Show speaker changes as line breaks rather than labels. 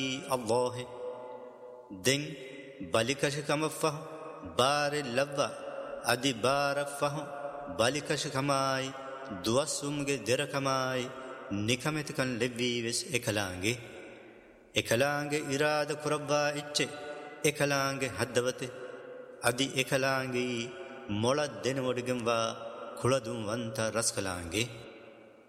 الله دين بالكش كمفه بار اللبا أدي بار فه بالكش كماي دواسومge دركماي نكمتكن لبيوس එකලාංගෙ ඉරාද කුරබ්බා ඉච්චෙ එකලාංගෙ හද්දවතෙ අදි එකලාංගෙ මොළක් දෙන වඩගෙන්වා කුලදුම් වන්ත රස්කලාංගෙ